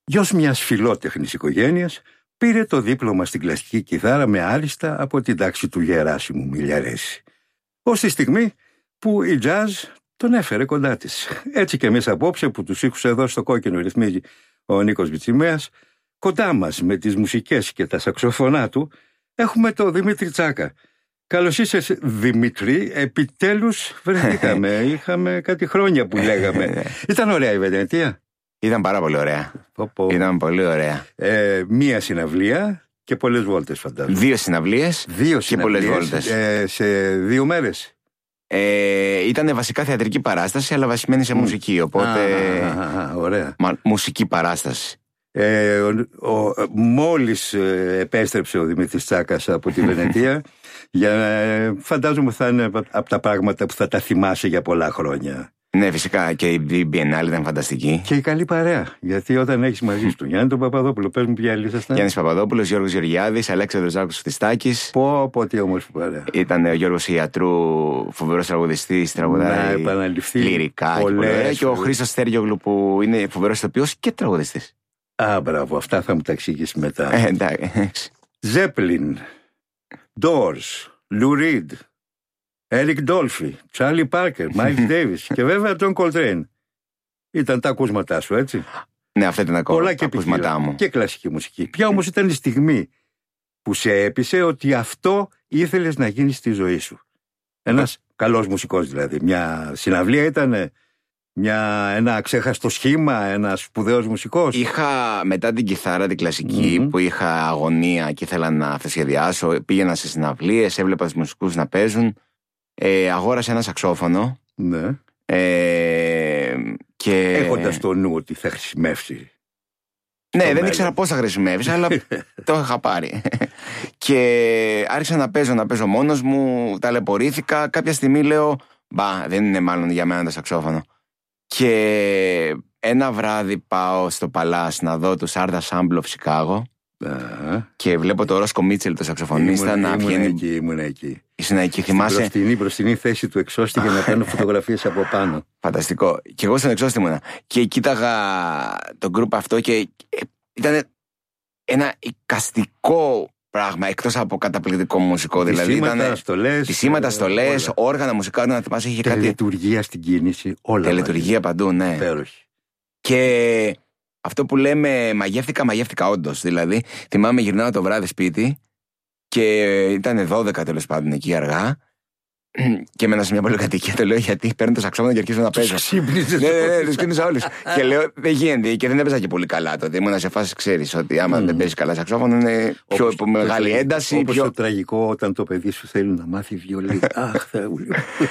Γιος μιας φιλότεχνης οικογένειας, πήρε το δίπλωμα στην κλασική κιθάρα με άριστα από την τάξη του Γεράσιμου Μιλιαρέση. Ως τη στιγμή που η jazz τον έφερε κοντά της. Έτσι και εμείς απόψε που τους ήχους εδώ στο κόκκινο ρυθμίζει ο Νίκος Βιτσιμέας, κοντά μας με τις μουσικές και τα σαξοφωνά του έχουμε το Δημήτρη Τσάκα. Καλώς είσαι, Δημήτρη. Επιτέλους βρεθήκαμε. Είχαμε κάτι χρόνια που λέγαμε. Ήταν ωραία η Βενετία. Ήταν πάρα πολύ ωραία. Ήταν πολύ ωραία. Μία συναυλία και πολλές βόλτες, φαντάζομαι. 2 συναυλίες και πολλές βόλτες. Σε 2 μέρες. Ήταν βασικά θεατρική παράσταση, αλλά βασισμένη σε μουσική. Οπότε. Ωραία. Μουσική παράσταση. Μόλις επέστρεψε ο Δημήτρης Τσάκας από τη Βενετία, φαντάζομαι θα είναι από τα πράγματα που θα τα θυμάσαι για πολλά χρόνια. Ναι, φυσικά, και η Biennale ήταν φανταστική. Και η καλή παρέα. Γιατί όταν έχεις μαζί σου τον Γιάννη τον Παπαδόπουλο, πες μου ποια ήσασταν. Γιάννης Παπαδόπουλος, Γιώργος Γεωργιάδης, Αλέξανδρος Ζάκος Φτιστάκης. Πω, τι όμορφη παρέα. Ήταν ο Γιώργος Ιατρού, φοβερός τραγουδιστής, τραγουδάει λυρικά. Και ο Χρήστος Στέργιογλου, που είναι φοβερός ηθοποιός και τραγουδιστής. Μπράβο, αυτά θα μου τα εξηγήσει μετά. Εντάξει. Zeppelin, Doors, Lou Reed, Eric Dolphy, Charlie Parker, Miles Davis και βέβαια John Coltrane. Ήταν τα ακούσματά σου, έτσι. Ναι, αυτά ήταν ακόμα τα ακούσματά μου. Και κλασική μουσική. Ποια όμως ήταν η στιγμή που σε έπεισε ότι αυτό ήθελες να γίνει στη ζωή σου? Ένας καλός μουσικός δηλαδή. Μια συναυλία ήταν, ένα ξέχαστο σχήμα, ένας σπουδαίος μουσικός. Είχα μετά την κιθάρα την κλασική που είχα αγωνία και ήθελα να αυτοσχεδιάσω. Πήγαινα σε συναυλίες, έβλεπα τους μουσικούς να παίζουν. Αγόρασα ένα σαξόφωνο. Ναι. Και... έχοντας το νου ότι θα χρησιμεύσει. Ναι, δεν ήξερα πώς θα χρησιμεύσει, αλλά το είχα πάρει. Και άρχισα να παίζω μόνος μου, ταλαιπωρήθηκα. Κάποια στιγμή λέω, δεν είναι μάλλον για μένα το σαξόφωνο. Και ένα βράδυ πάω στο Παλάς να δω τους Άρδα Σάμπλ of Chicago και βλέπω το Ρόσκο Μίτσελ, το σαξοφωνίστα, να βγαίνει. Ήμουν εκεί. Ήσουν εκεί, θυμάσαι. Στην μπροστινή θέση του εξώστη για να κάνω φωτογραφίες από πάνω. Φανταστικό. Και εγώ στον εξώστη ήμουνα. Και κοίταγα τον γκρουπ αυτό και ήταν ένα εικαστικό πράγμα, εκτός από καταπληκτικό μουσικό. Δηλαδή ήταν πισήματα, στολές, όργανα μουσικά. Να θυμάσαι, είχε κάτι. Τελετουργία στην κίνηση, όλα. Τελετουργία παντού, ναι. Υπέροχη. Και αυτό που λέμε μαγεύτηκα όντως. Δηλαδή, θυμάμαι γυρνάω το βράδυ σπίτι και ήταν 12 τέλος πάντων εκεί αργά. Και έμενα σε μια πολυκατοικία, το λέω γιατί παίρνω το σαξόφωνο και αρχίζω να παίζω. Ναι, τους ξύπνησα όλους. Και λέω δεν γίνεται, και δεν έπαιζα και πολύ καλά τότε. Ήμουν σε φάση, ξέρεις, ότι άμα δεν παίζει καλά σαξόφωνο είναι πιο μεγάλη ένταση. Όπως το τραγικό όταν το παιδί σου θέλει να μάθει βιολί. Αχ, Θεέ μου.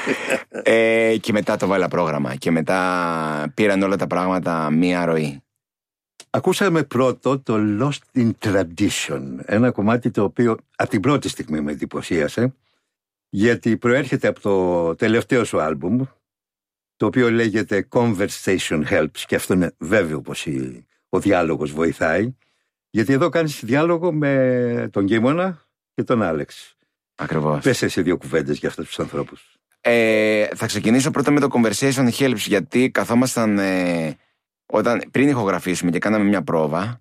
Και μετά το βάλα πρόγραμμα. Και μετά πήραν όλα τα πράγματα μία ροή. Ακούσαμε πρώτο το Lost in Tradition. Ένα κομμάτι το οποίο από την πρώτη στιγμή με εντυπωσίασε. Γιατί προέρχεται από το τελευταίο σου άλμπουμ, το οποίο λέγεται Conversation Helps, και αυτό είναι βέβαιο πως ο διάλογος βοηθάει, γιατί εδώ κάνεις διάλογο με τον Κίμωνα και τον Άλεξ. Ακριβώς. Πες εσύ 2 κουβέντες για αυτούς τους ανθρώπους. Θα ξεκινήσω πρώτα με το Conversation Helps, γιατί καθόμασταν πριν ηχογραφήσουμε και κάναμε μια πρόβα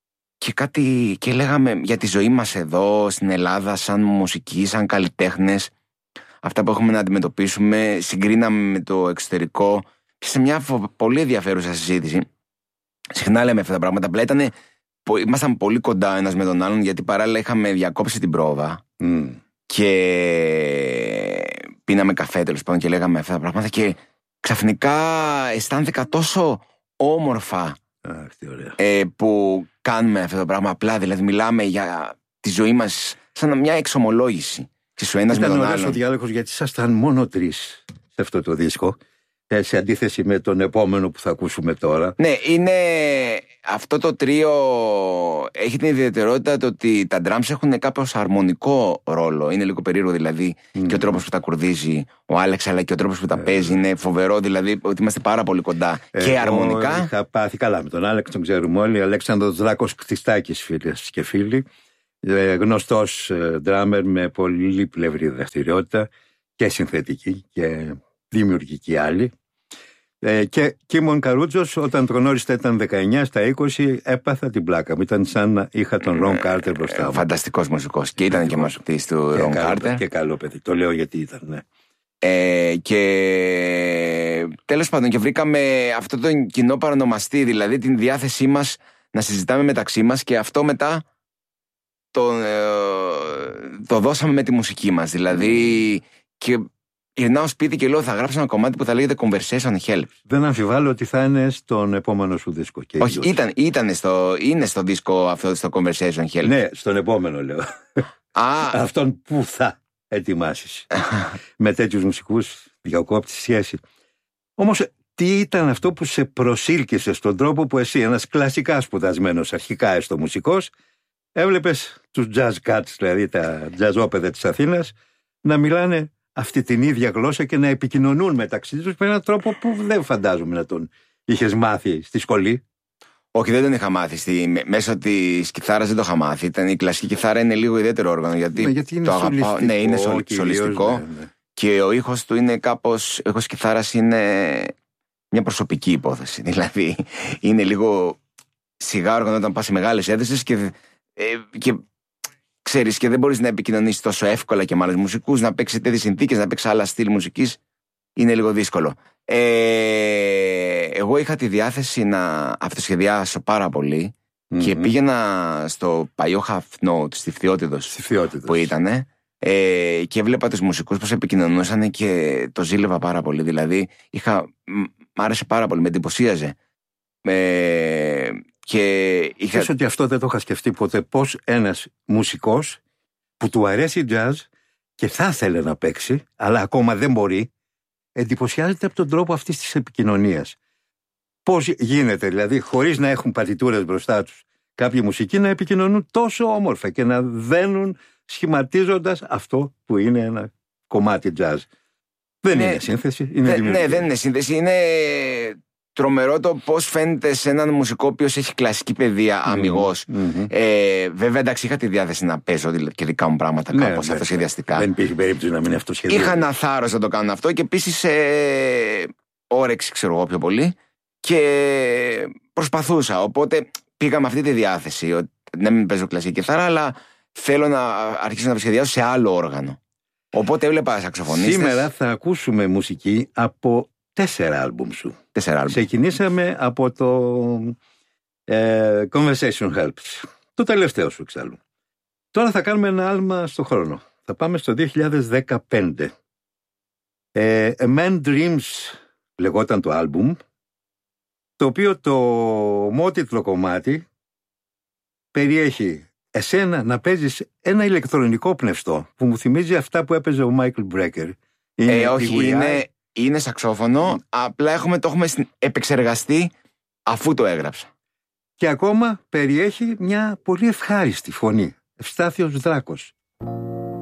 και λέγαμε για τη ζωή μας εδώ στην Ελλάδα σαν μουσική, σαν καλλιτέχνες, αυτά που έχουμε να αντιμετωπίσουμε, συγκρίναμε με το εξωτερικό και σε μια πολύ ενδιαφέρουσα συζήτηση. Συχνά λέμε αυτά τα πράγματα, απλά ήμασταν πολύ κοντά ένας με τον άλλον, γιατί παράλληλα είχαμε διακόψει την πρόβα και πίναμε καφέ τέλος πάντων και λέγαμε αυτά τα πράγματα και ξαφνικά αισθάνθηκα τόσο όμορφα που κάνουμε αυτό το πράγμα, απλά δηλαδή μιλάμε για τη ζωή μας σαν μια εξομολόγηση. Ήταν ωραίος ο διάλογος, γιατί ήσασταν μόνο 3 σε αυτό το δίσκο, σε αντίθεση με τον επόμενο που θα ακούσουμε τώρα. Ναι, αυτό το τρίο έχει την ιδιαιτερότητα το ότι τα drums έχουν κάπως αρμονικό ρόλο. Είναι λίγο περίεργο δηλαδή και ο τρόπος που τα κουρδίζει ο Άλεξ, αλλά και ο τρόπος που τα παίζει είναι φοβερό, δηλαδή ότι είμαστε πάρα πολύ κοντά και αρμονικά. Είχα πάθει καλά με τον Άλεξ, τον ξέρουμε όλοι. Αλέξανδρος Δράκος Κτιστάκης, φίλες και φίλοι. Γνωστός ντράμερ με πολύ πλευρή δραστηριότητα και συνθετική και δημιουργική άλλη. Και Κίμων Καρούτζος, όταν τον γνώρισα ήταν 19, στα 20 έπαθα την πλάκα μου. Ήταν σαν να είχα τον Ρον Κάρτερ μπροστά μου. Φανταστικός μουσικός. Και ήταν και μαθητής του Ρον Κάρτερ. Και καλό παιδί. Το λέω γιατί ήταν, ναι. Και τέλος πάντων, και βρήκαμε αυτό τον κοινό παρονομαστή, δηλαδή την διάθεσή μας να συζητάμε μεταξύ μας, και αυτό μετά το δώσαμε με τη μουσική μας. Δηλαδή, και γυρνάω σπίτι και λέω, θα γράψω ένα κομμάτι που θα λέγεται Conversation Help. Δεν αμφιβάλλω ότι θα είναι στον επόμενο σου δίσκο. Όχι, είναι στο δίσκο αυτό, στο Conversation Help. Ναι, στον επόμενο λέω. Αυτόν που θα ετοιμάσεις. Με τέτοιους μουσικούς διακόπτεις σχέση. Όμως, τι ήταν αυτό που σε προσήλκησε στον τρόπο που εσύ, ένας κλασικά σπουδασμένος αρχικά έστω μουσικός, έβλεπες τους jazz cats, δηλαδή τα τζαζόπαιδα της Αθήνας, να μιλάνε αυτή την ίδια γλώσσα και να επικοινωνούν μεταξύ τους με έναν τρόπο που δεν φαντάζομαι να τον είχες μάθει στη σχολή. Όχι, δεν τον είχα μάθει. Μέσω της κιθάρας δεν το είχα μάθει. Η κλασική κιθάρα είναι λίγο ιδιαίτερο όργανο, γιατί είναι το αγαπάω. Ναι, είναι σολιστικό. Ναι. Και ο ήχος του είναι κάπως. Ο ήχος κιθάρας είναι μια προσωπική υπόθεση. Δηλαδή, είναι λίγο σιγά όργανο όταν πας σε μεγάλες αίθουσες και ξέρεις, και δεν μπορείς να επικοινωνήσεις τόσο εύκολα και με άλλους μουσικούς, να παίξεις τέτοιες συνθήκες, να παίξεις άλλα στυλ μουσικής. Είναι λίγο δύσκολο. Εγώ είχα τη διάθεση να αυτοσχεδιάσω πάρα πολύ και πήγαινα στο παλιό Half Note, στη Φθιώτιδος που ήτανε, και έβλεπα τους μουσικούς πώς επικοινωνούσαν και το ζήλευα πάρα πολύ. Δηλαδή, μ' άρεσε πάρα πολύ, με εντυπωσίαζε. Ξέρεις ότι αυτό δεν το είχα σκεφτεί ποτέ, πώς ένας μουσικός που του αρέσει jazz και θα ήθελε να παίξει, αλλά ακόμα δεν μπορεί, εντυπωσιάζεται από τον τρόπο αυτής της επικοινωνίας. Πώς γίνεται, δηλαδή, χωρίς να έχουν παρτιτούρες μπροστά τους, κάποιοι μουσικοί να επικοινωνούν τόσο όμορφα και να δένουν σχηματίζοντας αυτό που είναι ένα κομμάτι jazz. Δεν είναι σύνθεση, είναι δημιουργία. Ναι, δεν είναι σύνθεση, είναι τρομερό το πώς φαίνεται σε έναν μουσικό ο οποίος έχει κλασική παιδεία αμιγώς. Βέβαια, εντάξει, είχα τη διάθεση να παίζω και δικά μου πράγματα κάπως αυτοσχεδιαστικά. Δεν υπήρχε περίπτωση να μην αυτοσχεδιαστικά. Είχα ένα θάρρος να το κάνω αυτό και επίσης όρεξη, ξέρω εγώ πιο πολύ, και προσπαθούσα. Οπότε πήγα με αυτή τη διάθεση, ότι να μην παίζω κλασική κιθάρα, αλλά θέλω να αρχίσω να σχεδιάσω σε άλλο όργανο. Οπότε έβλεπα σαξοφωνίστες. Σήμερα θα ακούσουμε μουσική από 4 άλμπουμ σου. 4 άλμπουμ. Ξεκινήσαμε από το Conversation Helps, το τελευταίο σου εξάλλου. Τώρα θα κάνουμε ένα άλμα στο χρόνο. Θα πάμε στο 2015. A Man Dreams λεγόταν το άλμπουμ, το οποίο το μότιτλο κομμάτι περιέχει εσένα να παίζεις ένα ηλεκτρονικό πνευστό που μου θυμίζει αυτά που έπαιζε ο Μάικλ Μπρέκερ. Όχι, είναι σαξόφωνο, απλά το έχουμε επεξεργαστεί αφού το έγραψα. Και ακόμα περιέχει μια πολύ ευχάριστη φωνή, Ευστάθιος Δράκος.